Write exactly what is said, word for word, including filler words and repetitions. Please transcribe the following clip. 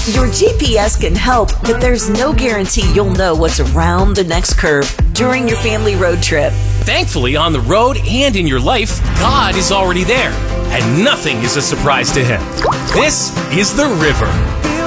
Your G P S can help, but there's no guarantee you'll know what's around the next curve during your family road trip. Thankfully, on the road and in your life, God is already there, and nothing is a surprise to Him. This is the river.